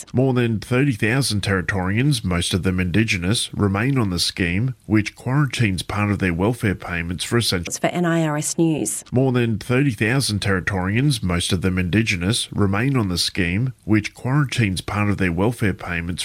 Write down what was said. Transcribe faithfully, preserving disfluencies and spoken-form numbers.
More than thirty thousand Territorians, most of them Indigenous, remain on the scheme, which quarantines part of their welfare payments for essential... For N I R S News. More than thirty thousand Territorians, most of them Indigenous, remain on the scheme, which quarantines part of their welfare payments